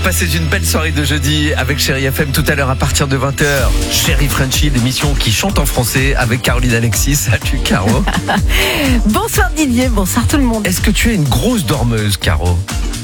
Passez une belle soirée de jeudi avec Chérie FM tout à l'heure à partir de 20h. Chérie Frenchie, l'émission qui chante en français avec Caroline Alexis. Salut Caro. Bonsoir Didier, bonsoir tout le monde. Est-ce que tu es une grosse dormeuse, Caro ?